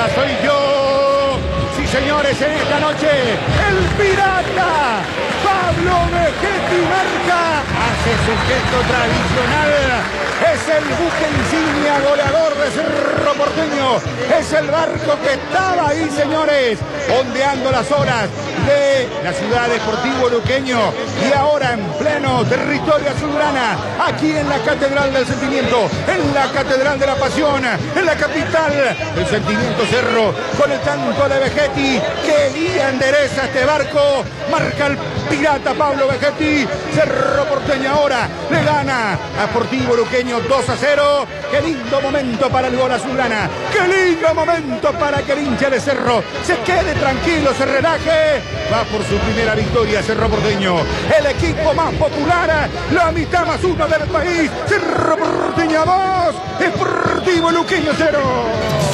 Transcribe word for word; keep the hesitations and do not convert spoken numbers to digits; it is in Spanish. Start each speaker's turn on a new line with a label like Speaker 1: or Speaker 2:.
Speaker 1: pirata soy yo. Sí, señores, en esta noche, el pirata Pablo Vegetti marca, hace su gesto tradicional. Es el buque insignia goleador de Cerro Porteño. Es el barco que estaba ahí, señores, ondeando las olas de la ciudad deportivo luqueño. Y ahora en pleno territorio azulgrana, aquí en la Catedral del Sentimiento, en la Catedral de la Pasión, en la capital del Sentimiento Cerro, con el tanto de Vegetti que guía, endereza este barco. Marca el pirata Pablo Vegetti. Cerro Porteño ahora le gana a Sportivo Luqueño dos a cero. Qué lindo momento para el gol azulgrana. Qué lindo momento para que el hincha de Cerro se quede tranquilo, se relaje. Va por su primera victoria Cerro Porteño, el equipo más popular, la mitad más uno del país. Cerro Porteño dos, Sportivo Luqueño cero.